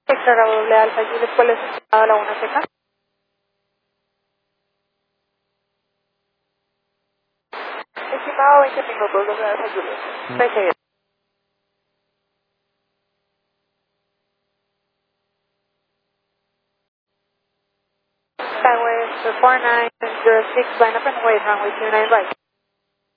Extra doble alfa, y después les he dado la 1 seca. Estimado 20 minutos, doble alfa, Juliet. Recibido. Skyway 4906, line up and wait, runway 29 right.